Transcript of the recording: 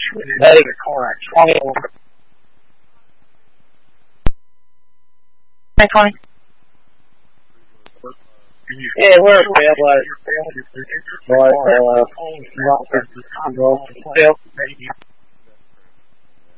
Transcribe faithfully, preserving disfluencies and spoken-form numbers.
Hey, twenty. Hey, twenty. Yeah, we're at red light. But, uh, not for the